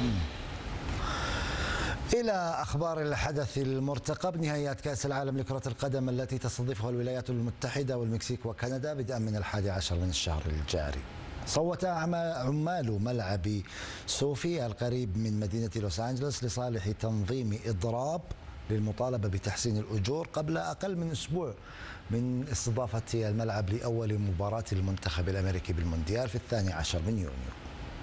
إلى أخبار الحدث المرتقب. نهائيات كأس العالم لكرة القدم التي تستضيفها الولايات المتحدة والمكسيك وكندا بدءا من 11 من الشهر الجاري. صوت عمال ملعب سوفي القريب من مدينة لوس أنجلوس لصالح تنظيم إضراب للمطالبة بتحسين الأجور قبل أقل من أسبوع من استضافة الملعب لأول مباراة المنتخب الأمريكي بالمونديال في 12 من يونيو.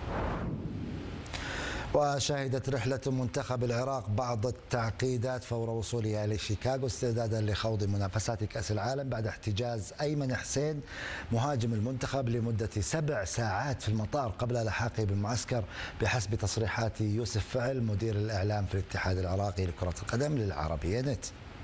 وشهدت رحلة منتخب العراق بعض التعقيدات فور وصولها إلى شيكاغو استعدادا لخوض منافسات كأس العالم بعد احتجاز أيمن حسين مهاجم المنتخب لمدة 7 ساعات في المطار قبل لحاقه بالمعسكر بحسب تصريحات يوسف فعل مدير الإعلام في الاتحاد العراقي لكرة القدم للعربية نت.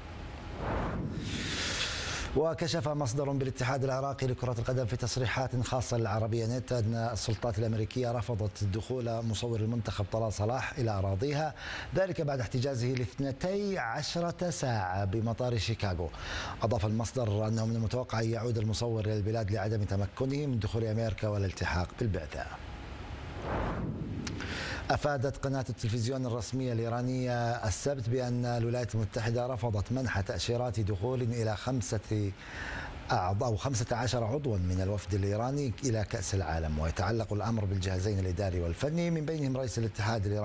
وكشف مصدر بالاتحاد العراقي لكرة القدم في تصريحات خاصة للعربية نت أن السلطات الأمريكية رفضت دخول مصور المنتخب طلال صلاح إلى أراضيها، ذلك بعد احتجازه ل 12 ساعة بمطار شيكاغو. أضاف المصدر أنه من المتوقع أن يعود المصور إلى البلاد لعدم تمكنه من دخول أمريكا والالتحاق بالبعثة. أفادت قناة التلفزيون الرسمية الإيرانية السبت بأن الولايات المتحدة رفضت منح تأشيرات دخول إلى 15 عضوا من الوفد الإيراني إلى كأس العالم، ويتعلق الأمر بالجهازين الإداري والفني من بينهم رئيس الاتحاد الإيراني